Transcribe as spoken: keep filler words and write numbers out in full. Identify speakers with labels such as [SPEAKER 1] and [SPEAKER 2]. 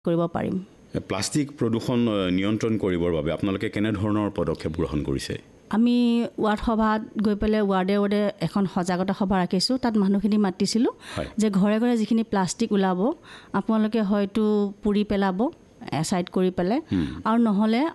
[SPEAKER 1] কৰিব পাৰিম
[SPEAKER 2] প্লাষ্টিক প্ৰদূষণ নিয়ন্ত্ৰণ কৰিবৰ বাবে আপোনালোকে কেনে ধৰণৰ পদক্ষেপ গ্ৰহণ কৰিছে
[SPEAKER 1] আমি ৱাৰ্ড সভাত গৈ পেলাই ৱাৰ্ডে ৱাৰ্ডে এখন সজাগতা সভা ৰাখিছোঁ তাত মানুহখিনি মাতিছিলোঁ যে ঘৰে ঘৰে যিখিনি প্লাষ্টিক ওলাব আপোনালোকে হয়তো পুৰি পেলাব এছাইড কৰি পেলাই আৰু নহ'লে